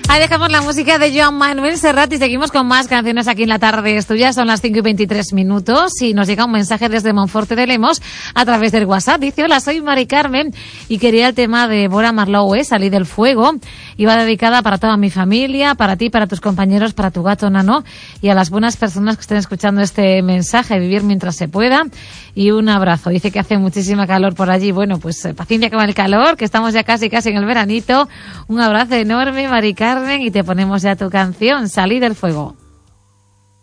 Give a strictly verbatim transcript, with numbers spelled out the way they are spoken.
Ahí dejamos la música de Joan Manuel Serrat y seguimos con más canciones aquí en La Tarde es Tuya. Son las cinco y veintitrés minutos y nos llega un mensaje desde Monforte de Lemos a través del WhatsApp. Dice: hola, soy Mari Carmen y quería el tema de Bora Marlowe, ¿eh? Salí del fuego. Iba dedicada para toda mi familia, para ti, para tus compañeros, para tu gato Nano y a las buenas personas que estén escuchando este mensaje. Vivir mientras se pueda y un abrazo. Dice que hace muchísima calor por allí. Bueno, pues eh, paciencia con el calor, que estamos ya casi casi en el veranito. Un abrazo enorme, Mari Carmen, y te ponemos ya tu canción, Salí del fuego.